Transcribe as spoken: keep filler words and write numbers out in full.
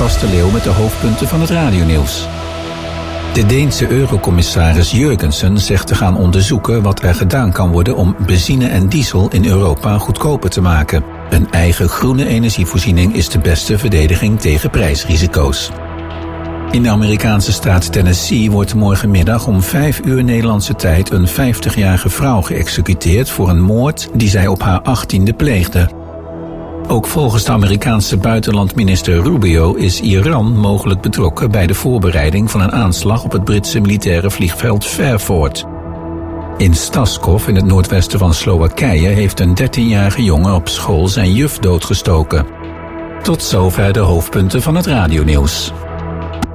Bas de Leeuw met de hoofdpunten van het radionieuws. De Deense eurocommissaris Jurgensen zegt te gaan onderzoeken wat er gedaan kan worden om benzine en diesel in Europa goedkoper te maken. Een eigen groene energievoorziening is de beste verdediging tegen prijsrisico's. In de Amerikaanse staat Tennessee wordt morgenmiddag om vijf uur Nederlandse tijd een vijftigjarige vrouw geëxecuteerd voor een moord die zij op haar achttiende pleegde. Ook volgens de Amerikaanse buitenlandminister Rubio is Iran mogelijk betrokken bij de voorbereiding van een aanslag op het Britse militaire vliegveld Fairford. In Staskov, in het noordwesten van Slowakije, heeft een dertienjarige jongen op school zijn juf doodgestoken. Tot zover de hoofdpunten van het radionieuws.